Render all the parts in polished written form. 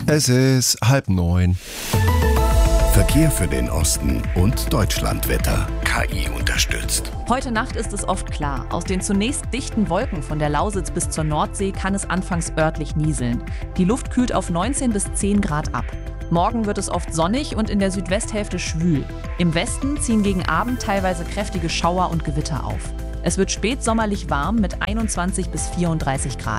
Es ist 8:30. Verkehr für den Osten und Deutschlandwetter. KI unterstützt. Heute Nacht ist es oft klar. Aus den zunächst dichten Wolken von der Lausitz bis zur Nordsee kann es anfangs örtlich nieseln. Die Luft kühlt auf 19 bis 10 Grad ab. Morgen wird es oft sonnig und in der Südwesthälfte schwül. Im Westen ziehen gegen Abend teilweise kräftige Schauer und Gewitter auf. Es wird spätsommerlich warm mit 21 bis 34 Grad.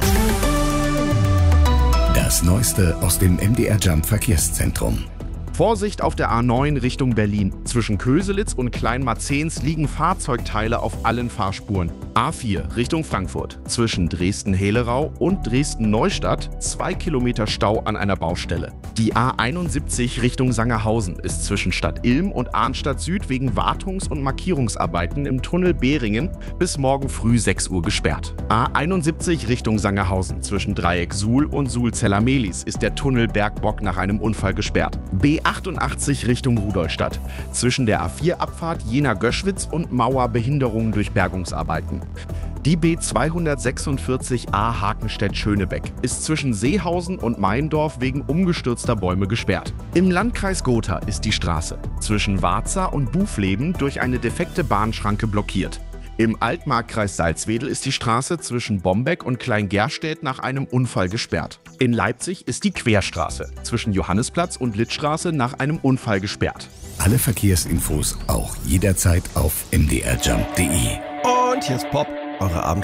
Das Neueste aus dem MDR Jump Verkehrszentrum. Vorsicht auf der A9 Richtung Berlin. Zwischen Köselitz und Kleinmarzehns liegen Fahrzeugteile auf allen Fahrspuren. A4 Richtung Frankfurt. Zwischen Dresden-Hehlerau und Dresden-Neustadt 2 Kilometer Stau an einer Baustelle. Die A71 Richtung Sangerhausen ist zwischen Stadt Ilm und Arnstadt Süd wegen Wartungs- und Markierungsarbeiten im Tunnel Behringen bis morgen früh 6 Uhr gesperrt. A71 Richtung Sangerhausen. Zwischen Dreieck Suhl und Suhl-Zellermelis ist der Tunnel Bergbock nach einem Unfall gesperrt. B88 Richtung Rudolstadt. Zwischen der A4-Abfahrt Jena-Göschwitz und Mauer Behinderungen durch Bergungsarbeiten. Die B246a Hakenstedt-Schönebeck ist zwischen Seehausen und Meindorf wegen umgestürzter Bäume gesperrt. Im Landkreis Gotha ist die Straße zwischen Warza und Bufleben durch eine defekte Bahnschranke blockiert. Im Altmarkkreis Salzwedel ist die Straße zwischen Bombeck und Kleingerstedt nach einem Unfall gesperrt. In Leipzig ist die Querstraße zwischen Johannisplatz und Littstraße nach einem Unfall gesperrt. Alle Verkehrsinfos auch jederzeit auf mdrjump.de. Und hier ist Pop, eure Abend